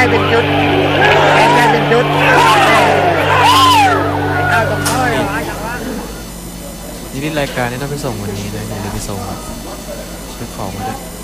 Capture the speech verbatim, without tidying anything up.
ได้เป็นชุดแกงได้เป็นชุดข้าวตรงน้อยร้ายจังวะนี่ที่รายการนี้ต้องไปส่งวันนี้นะอย่าลืมไปส่งซื้อของมาด้วย